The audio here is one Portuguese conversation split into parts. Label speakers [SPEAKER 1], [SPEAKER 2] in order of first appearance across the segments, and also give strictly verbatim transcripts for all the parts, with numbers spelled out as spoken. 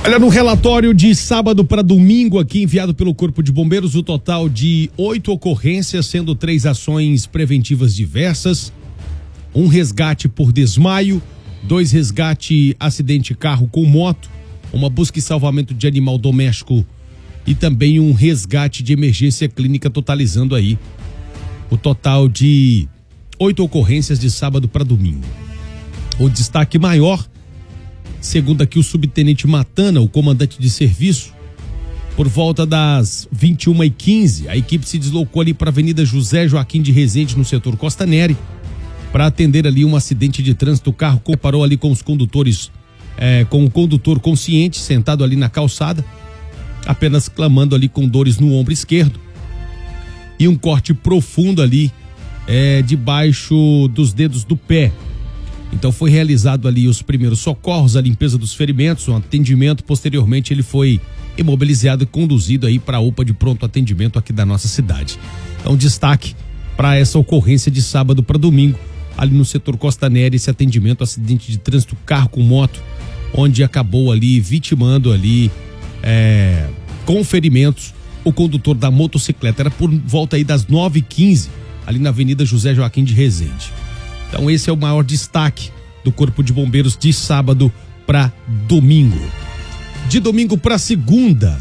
[SPEAKER 1] Olha, no relatório de sábado para domingo aqui enviado pelo Corpo de Bombeiros, o total de oito ocorrências, sendo três ações preventivas diversas, um resgate por desmaio, dois resgate acidente carro com moto, uma busca e salvamento de animal doméstico e também um resgate de emergência clínica, totalizando aí o total de oito ocorrências de sábado para domingo. O destaque maior, segundo aqui o subtenente Matana, o comandante de serviço, por volta das vinte e uma e quinze, a equipe se deslocou ali para a Avenida José Joaquim de Rezende, no setor Costa Neri, para atender ali um acidente de trânsito. O carro parou ali com os condutores, é, com o condutor consciente, sentado ali na calçada, apenas clamando ali com dores no ombro esquerdo e um corte profundo ali, é, debaixo dos dedos do pé. Então foi realizado ali os primeiros socorros, a limpeza dos ferimentos, um atendimento. Posteriormente ele foi imobilizado e conduzido aí para a U P A de pronto atendimento aqui da nossa cidade. Então destaque para essa ocorrência de sábado para domingo, ali no setor Costa Neri, esse atendimento, acidente de trânsito carro com moto, onde acabou ali vitimando ali é, com ferimentos o condutor da motocicleta. Era por volta aí das nove e quinze, ali na Avenida José Joaquim de Rezende. Então esse é o maior destaque do Corpo de Bombeiros de sábado para domingo. De domingo para segunda.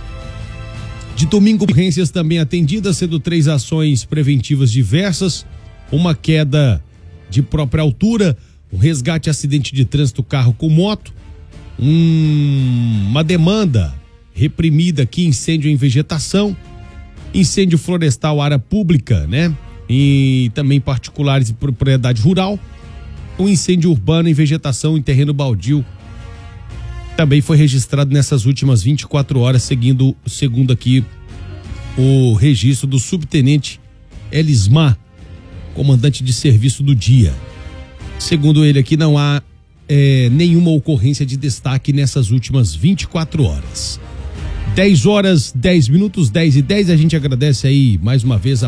[SPEAKER 1] De domingo, ocorrências também atendidas, sendo três ações preventivas diversas, uma queda de própria altura, um resgate acidente de trânsito carro com moto, um, uma demanda reprimida aqui, incêndio em vegetação, incêndio florestal, área pública, né? E também particulares e propriedade rural, um incêndio urbano em vegetação em terreno baldio também foi registrado nessas últimas vinte e quatro horas, seguindo, segundo aqui o registro do subtenente Elismar, comandante de serviço do dia. Segundo ele aqui, não há é, nenhuma ocorrência de destaque nessas últimas vinte e quatro horas. dez horas, dez minutos, dez e dez, a gente agradece aí mais uma vez a